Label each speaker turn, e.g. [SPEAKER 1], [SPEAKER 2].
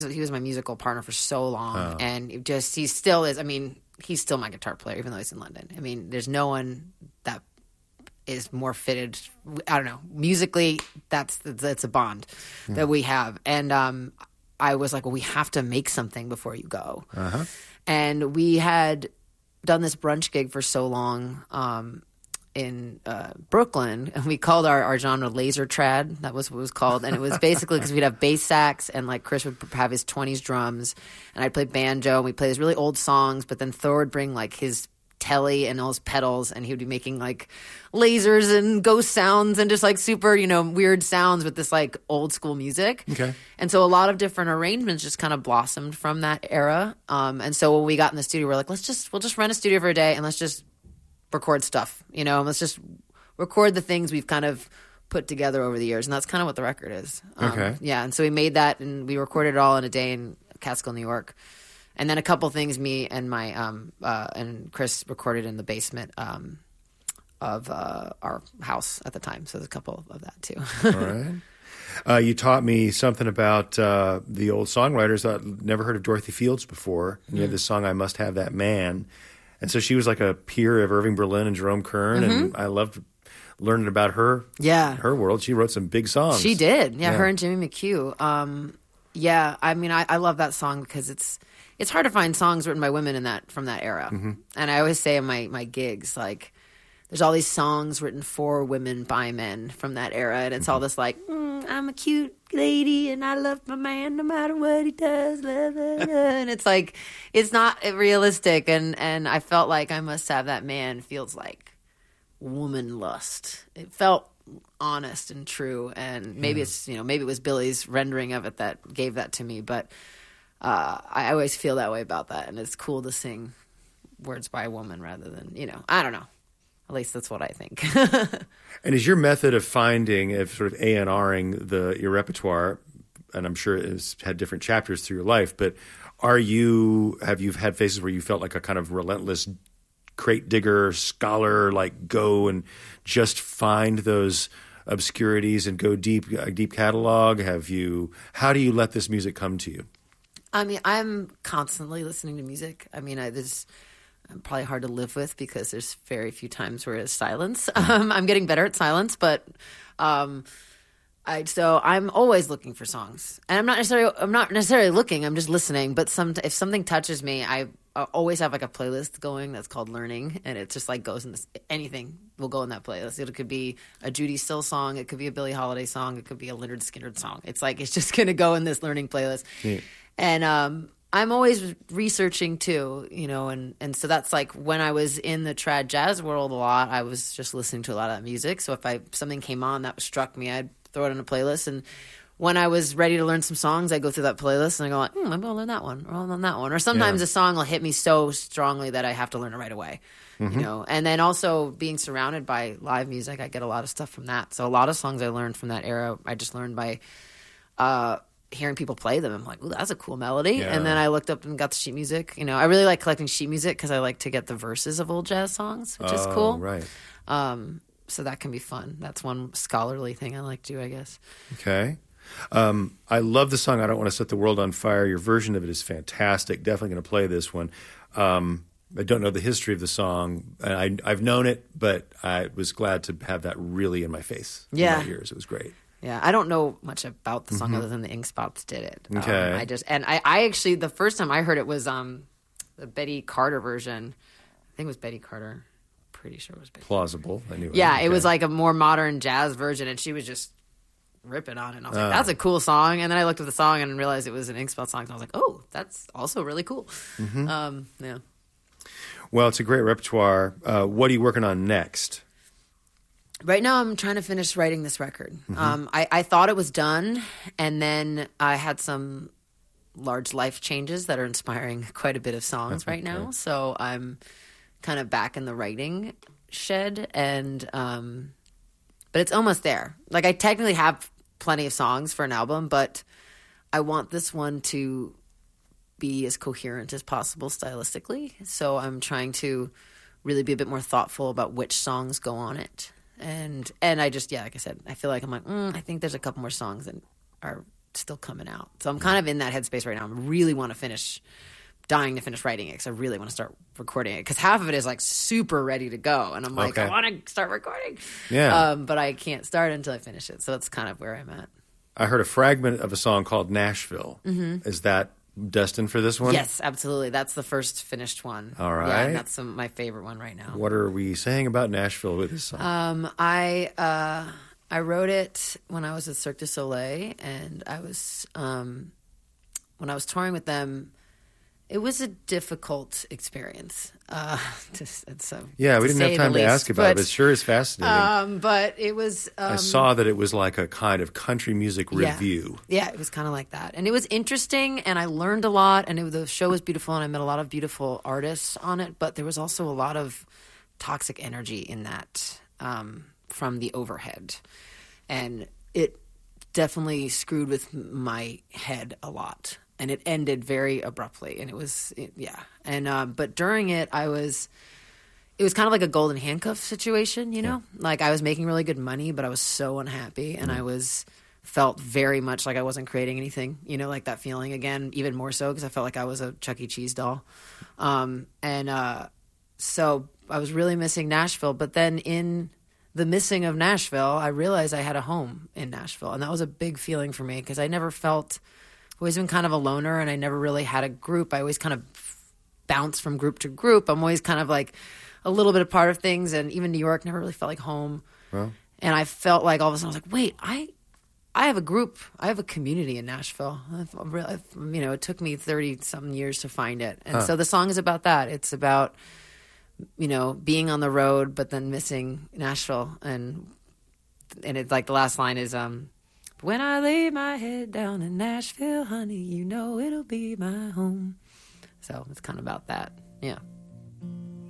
[SPEAKER 1] He was my musical partner for so long, and he still is. I mean, he's still my guitar player, even though he's in London. I mean, there's no one that is more fitted. I don't know. Musically, that's a bond that we have. And I was like, well, we have to make something before you go. And we had done this brunch gig for so long in Brooklyn, and we called our genre laser trad. That was what it was called. And it was basically because we'd have bass sax, and like Chris would have his 20s drums, and I'd play banjo, and we'd play these really old songs, but then Thor would bring like his telly and all his pedals, and he would be making like lasers and ghost sounds and just like super, weird sounds with this like old school music.
[SPEAKER 2] Okay.
[SPEAKER 1] And so a lot of different arrangements just kind of blossomed from that era. And so when we got in the studio, we're like, we'll just rent a studio for a day and let's just record stuff, let's just record the things we've kind of put together over the years. And that's kind of what the record is.
[SPEAKER 2] Okay.
[SPEAKER 1] Yeah. And so we made that, and we recorded it all in a day in Catskill, New York. And then a couple things me and my and Chris recorded in the basement of our house at the time. So there's a couple of that too.
[SPEAKER 2] All right. You taught me something about the old songwriters. I'd never heard of Dorothy Fields before. And you had this song, I Must Have That Man. And so she was like a peer of Irving Berlin and Jerome Kern. And I loved learning about her.
[SPEAKER 1] Yeah.
[SPEAKER 2] Her world. She wrote some big songs.
[SPEAKER 1] She did. Yeah. Her and Jimmy McHugh. Yeah. I mean, I love that song because it's hard to find songs written by women from that era. And I always say in my gigs, like, there's all these songs written for women by men from that era, and it's all this like, I'm a cute lady and I love my man no matter what he does, and it's like, it's not realistic, and I felt like I Must Have That Man feels like woman lust. It felt honest and true, and maybe it's maybe it was Billy's rendering of it that gave that to me, but I always feel that way about that, and it's cool to sing words by a woman rather than I don't know. At least that's what I think.
[SPEAKER 2] And is your method of finding, of sort of A&Ring your repertoire, and I'm sure it's had different chapters through your life, but have you had phases where you felt like a kind of relentless crate digger, scholar, like go and just find those obscurities and go deep catalog? How do you let this music come to you?
[SPEAKER 1] I mean, I'm constantly listening to music. I mean, I'm probably hard to live with because there's very few times where it's silence. I'm getting better at silence, but so I'm always looking for songs, and I'm not necessarily looking. I'm just listening. But if something touches me, I always have like a playlist going that's called Learning, and it just like goes in anything will go in that playlist. It could be a Judy Still song, it could be a Billie Holiday song, it could be a Lynyrd Skynyrd song. It's like it's just gonna go in this Learning playlist, and I'm always researching too, and so that's like when I was in the trad jazz world a lot, I was just listening to a lot of that music. So if something came on that struck me, I'd throw it in a playlist. And when I was ready to learn some songs, I go through that playlist and I go like, maybe I'll learn that one, or I'll learn that one. Or sometimes a song will hit me so strongly that I have to learn it right away, And then also being surrounded by live music, I get a lot of stuff from that. So a lot of songs I learned from that era, I just learned by hearing people play them. I'm like, ooh, that's a cool melody.
[SPEAKER 2] Yeah.
[SPEAKER 1] And then I looked up and got the sheet music. I really like collecting sheet music because I like to get the verses of old jazz songs, which is cool.
[SPEAKER 2] Right.
[SPEAKER 1] So that can be fun. That's one scholarly thing I like to do, I guess.
[SPEAKER 2] Okay. I love the song, I Don't Want to Set the World on Fire. Your version of it is fantastic. Definitely going to play this one. I don't know the history of the song. I've known it, but I was glad to have that really in my face. In my ears. It was great.
[SPEAKER 1] Yeah, I don't know much about the song other than the Ink Spots did it.
[SPEAKER 2] Okay.
[SPEAKER 1] I actually, the first time I heard it was the Betty Carter version. I think it was Betty Carter. Pretty sure it was Betty.
[SPEAKER 2] Plausible. Anyway.
[SPEAKER 1] Yeah, it was like a more modern jazz version, and she was just ripping on it. And I was like, that's a cool song. And then I looked at the song and realized it was an Ink Spot song. And I was like, oh, that's also really cool. Yeah.
[SPEAKER 2] Well, it's a great repertoire. What are you working on next?
[SPEAKER 1] Right now, I'm trying to finish writing this record. I thought it was done, and then I had some large life changes that are inspiring quite a bit of songs right now. So I'm kind of back in the writing shed, and but it's almost there. Like, I technically have plenty of songs for an album, but I want this one to be as coherent as possible stylistically. So I'm trying to really be a bit more thoughtful about which songs go on it. And I just, like I said, I feel like I'm like, I think there's a couple more songs that are still coming out. So I'm kind of in that headspace right now. I really want to dying to finish writing it because I really want to start recording it because half of it is like super ready to go. And I'm like, I want to start recording.
[SPEAKER 2] Yeah.
[SPEAKER 1] But I can't start until I finish it. So that's kind of where I'm at.
[SPEAKER 2] I heard a fragment of a song called Nashville. Mm-hmm. Is that destined for this one?
[SPEAKER 1] Yes, absolutely. That's the first finished one.
[SPEAKER 2] All right.
[SPEAKER 1] Yeah, and that's my favorite one right now.
[SPEAKER 2] What are we saying about Nashville with this song?
[SPEAKER 1] I wrote it when I was at Cirque du Soleil, and I was when I was touring with them. It was a difficult experience. We
[SPEAKER 2] didn't have time to ask about it. It sure is fascinating.
[SPEAKER 1] But it was.
[SPEAKER 2] I saw that it was like a kind of country music review.
[SPEAKER 1] Yeah, it was kind of like that, and it was interesting, and I learned a lot, and the show was beautiful, and I met a lot of beautiful artists on it. But there was also a lot of toxic energy in that from the overhead, and it definitely screwed with my head a lot. And it ended very abruptly, and but during it, it was kind of like a golden handcuff situation, you know? Like I was making really good money, but I was so unhappy, and I felt very much like I wasn't creating anything, you know, like that feeling again, even more so because I felt like I was a Chuck E. Cheese doll. So I was really missing Nashville, but then in the missing of Nashville, I realized I had a home in Nashville, and that was a big feeling for me because I never felt... always been kind of a loner, and I never really had a group. I always kind of bounce from group to group. I'm always kind of like a little bit a part of things, and even New York never really felt like home. Well, and I felt like all of a sudden I was like, wait, I have a group. I have a community in Nashville. It took me 30-something years to find it. And so the song is about that. It's about, being on the road, but then missing Nashville. And it's like the last line is, when I lay my head down in Nashville, honey, it'll be my home. So it's kind of about that. Yeah.